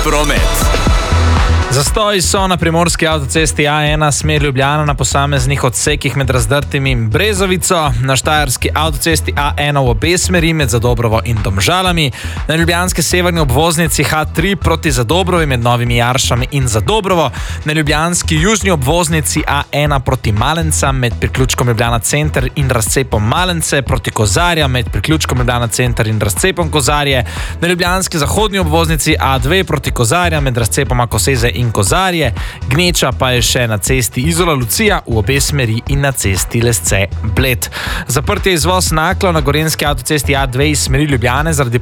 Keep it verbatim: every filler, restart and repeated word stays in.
promet. Zastoji so na primorski avtocesti A ena smer Ljubljana na posameznih odsekih med Razdrtimi in Brezovico, na štajerski avtocesti A ena v obe smeri med Zadobrovo in Domžalami, na ljubljanski severni obvoznici H tri proti Zadobrovi med Novimi Jaršami in Zadobrovo, na ljubljanski južni obvoznici A ena proti Malencam med priključkom Ljubljana center in razcepom Malence proti Kozarja med priključkom Ljubljana center in razcepom Kozarje, na ljubljanski zahodni obvoznici A dve proti Kozarja med razcepoma Koseze in Kozarje, gneča pa je še na cesti Izola Lucija v obe smeri in na cesti Lesce Bled. Zaprt je izvoz Naklo na gorenski avtocesti A dve iz smeri Ljubljane zaradi